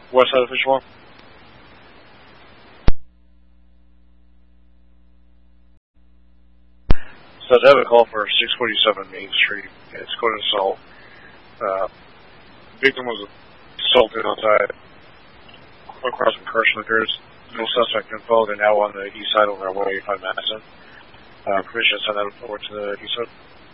West side of Fishwalk. So I have a call for 647 Main Street. It's going to assault. Victim was assaulted outside across from Kirschlickers. No suspect info. They're now on the east side over on 185 Madison. Permission to send that over to the east side.